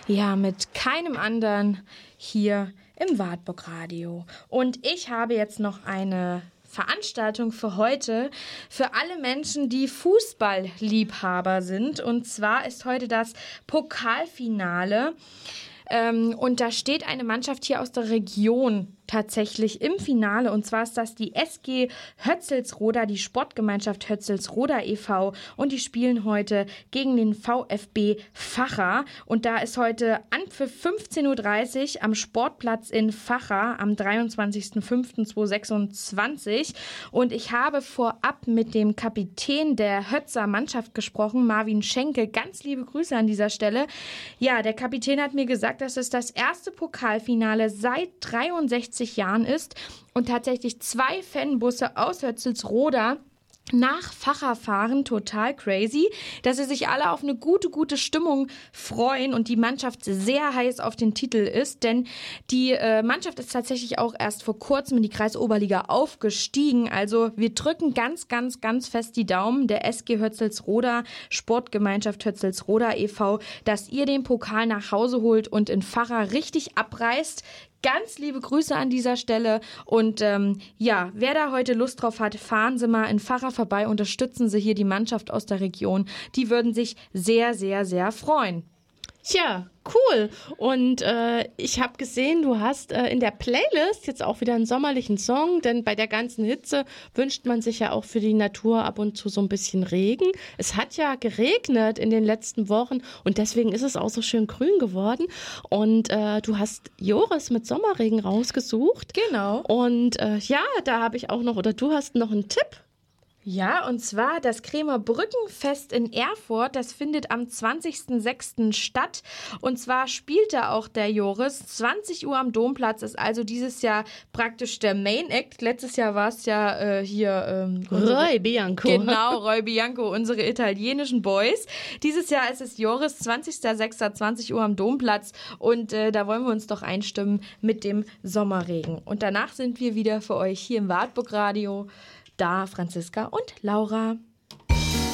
Ja, mit keinem anderen hier im Wartburg Radio. Und ich habe jetzt noch eine Veranstaltung für heute für alle Menschen, die Fußballliebhaber sind. Und zwar ist heute das Pokalfinale. Und da steht eine Mannschaft hier aus der Region tatsächlich im Finale. Und zwar ist das die SG Hötzelsroda, die Sportgemeinschaft Hötzelsroda e.V. Und die spielen heute gegen den VfB Vacha. Und da ist heute Anpfiff 15:30 Uhr am Sportplatz in Vacha am 23.05.2026. Und ich habe vorab mit dem Kapitän der Hötzer Mannschaft gesprochen, Marvin Schenke. Ganz liebe Grüße an dieser Stelle. Ja, der Kapitän hat mir gesagt, dass es das erste Pokalfinale seit 63 Jahren ist und tatsächlich 2 Fanbusse aus Hötzelsroda nach Vacha fahren, total crazy, dass sie sich alle auf eine gute Stimmung freuen und die Mannschaft sehr heiß auf den Titel ist, denn die Mannschaft ist tatsächlich auch erst vor kurzem in die Kreisoberliga aufgestiegen, also wir drücken ganz fest die Daumen der SG Hötzelsroda, Sportgemeinschaft Hötzelsroda e.V., dass ihr den Pokal nach Hause holt und in Vacha richtig abreißt. Ganz liebe Grüße an dieser Stelle und ja, wer da heute Lust drauf hat, fahren Sie mal in Vacha vorbei, unterstützen Sie hier die Mannschaft aus der Region. Die würden sich sehr freuen. Tja, cool. Und ich habe gesehen, du hast in der Playlist jetzt auch wieder einen sommerlichen Song, denn bei der ganzen Hitze wünscht man sich ja auch für die Natur ab und zu so ein bisschen Regen. Es hat ja geregnet in den letzten Wochen und deswegen ist es auch so schön grün geworden. Und du hast Joris mit Sommerregen rausgesucht. Genau. Und ja, da habe ich auch noch, oder du hast noch einen Tipp. Ja, und zwar das Kremer Brückenfest in Erfurt, das findet am 20.06. statt. Und zwar spielt da auch der Joris. 20 Uhr am Domplatz ist also dieses Jahr praktisch der Main Act. Letztes Jahr war es ja hier Roy Bianco. Genau, Roy Bianco, unsere italienischen Boys. Dieses Jahr ist es Joris, 20.06. 20 Uhr am Domplatz. Und da wollen wir uns doch einstimmen mit dem Sommerregen. Und danach sind wir wieder für euch hier im Wartburg Radio. Da Franziska und Laura.